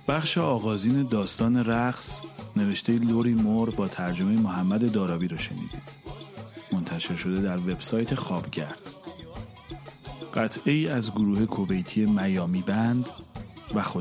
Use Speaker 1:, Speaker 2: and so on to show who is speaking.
Speaker 1: بخش آغازین داستان رقص نوشته لوری مور با ترجمه محمد داراوی رو شنیدید. منتشر شده در وبسایت خوابگرد. قطعه‌ای از گروه کویتی میامی بند و